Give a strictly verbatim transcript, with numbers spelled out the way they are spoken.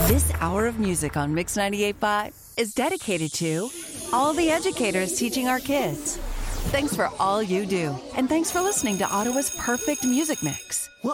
This hour of music on Mix ninety-eight point five is dedicated to all the educators teaching our kids. Thanks for all you do, and thanks for listening to Ottawa's perfect music mix.